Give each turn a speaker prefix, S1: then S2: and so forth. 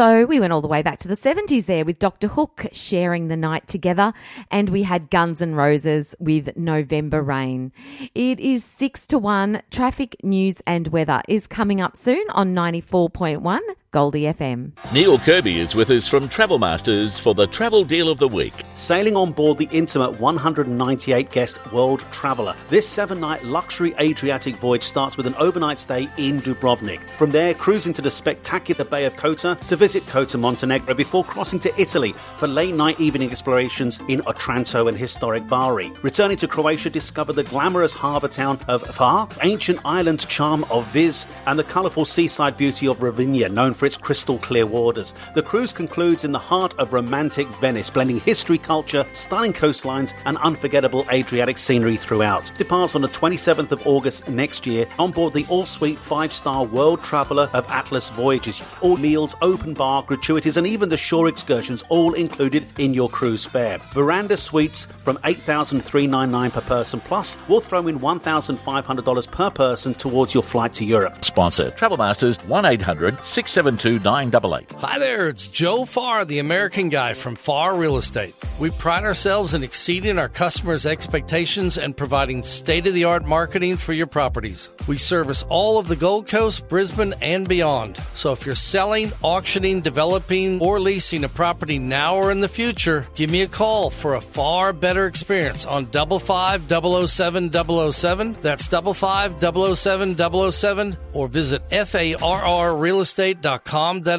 S1: So we went all the way back to the 70s there with Dr. Hook sharing the night together, and we had Guns N' Roses with November Rain. It is 6-1. Traffic, news and weather is coming up soon on 94.1 Goldie FM.
S2: Neil Kirby is with us from Travel Masters for the Travel Deal of the Week.
S3: Sailing on board the intimate 198-guest World Traveller. This 7-night luxury Adriatic voyage starts with an overnight stay in Dubrovnik. From there, cruising to the spectacular Bay of Kota to visit Kota, Montenegro, before crossing to Italy for late-night evening explorations in Otranto and historic Bari. Returning to Croatia, discover the glamorous harbour town of Hvar, ancient island charm of Vis, and the colourful seaside beauty of Rovinj, known for its crystal clear waters. The cruise concludes in the heart of romantic Venice, blending history, culture, stunning coastlines and unforgettable Adriatic scenery throughout. Departs on the 27th of August next year on board the all-suite 5-star World Traveller of Atlas Voyages. All meals, open bar, gratuities and even the shore excursions all included in your cruise fare. Veranda suites from $8,399 per person, plus we'll throw in $1,500 per person towards your flight to Europe.
S2: Sponsor Travel Masters 1-800-672-988.
S4: Hi there, it's Joe Farr, the American Guy from Farr Real Estate. We pride ourselves in exceeding our customers' expectations and providing state-of-the-art marketing for your properties. We service all of the Gold Coast, Brisbane, and beyond. So if you're selling, auctioning, developing, or leasing a property now or in the future, give me a call for a far better experience on 55-007-007. That's 55-007-007, or visit farrrealestate.com.au.